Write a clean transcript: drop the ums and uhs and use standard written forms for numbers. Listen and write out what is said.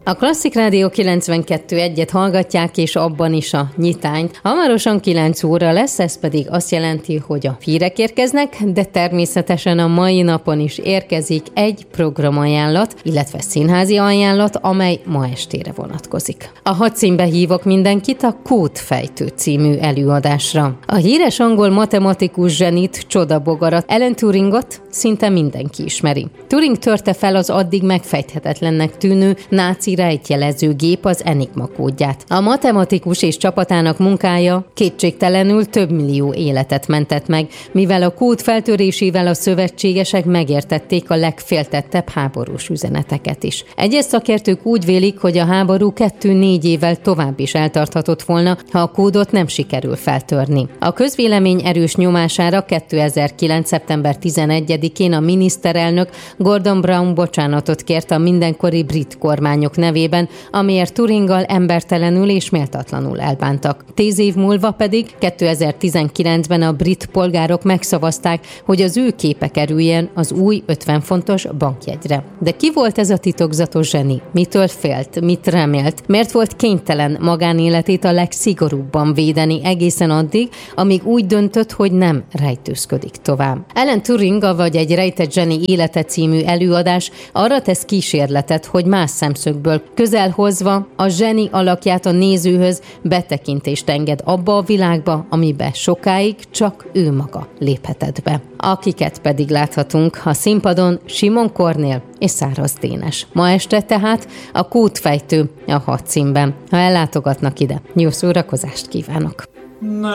A Klasszik Rádió 92.1-et hallgatják, és abban is a nyitányt. Hamarosan 9 óra lesz, ez pedig azt jelenti, hogy a hírek érkeznek, de természetesen a mai napon is érkezik egy programajánlat, illetve színházi ajánlat, amely ma estére vonatkozik. A hadszínbe hívok mindenkit a Kódfejtő című előadásra. A híres angol matematikus zsenit, csodabogarat, Alan Turingot szinte mindenki ismeri. Turing törte fel az addig megfejthetetlennek tűnő náci rejtjelező gép az Enigma kódját. A matematikus és csapatának munkája kétségtelenül több millió életet mentett meg, mivel a kód feltörésével a szövetségesek megértették a legféltettebb háborús üzeneteket is. Egyes szakértők úgy vélik, hogy a háború 2-4 évvel tovább is eltarthatott volna, ha a kódot nem sikerül feltörni. A közvélemény erős nyomására 2009. szeptember 11-én a miniszterelnök Gordon Brown bocsánatot kért a mindenkori brit kormányok nevében, amiért Turinggal embertelenül és méltatlanul elbántak. 10 év múlva pedig 2019-ben a brit polgárok megszavazták, hogy az ő képe kerüljen az új 50 fontos bankjegyre. De ki volt ez a titokzatos zseni? Mitől félt? Mit remélt? Miért volt kénytelen magánéletét a legszigorúbban védeni egészen addig, amíg úgy döntött, hogy nem rejtőzködik tovább? Alan Turing, vagy egy rejtett zseni élete című előadás arra tesz kísérletet, hogy más szemszögből közel hozva a zseni alakját a nézőhöz betekintést enged abba a világba, amiben sokáig csak ő maga léphetett be. Akiket pedig láthatunk a színpadon: Simon Kornél és Száraz Dénes. Ma este tehát a Kódfejtő a hadszínben. Ha ellátogatnak ide, jó szórakozást kívánok!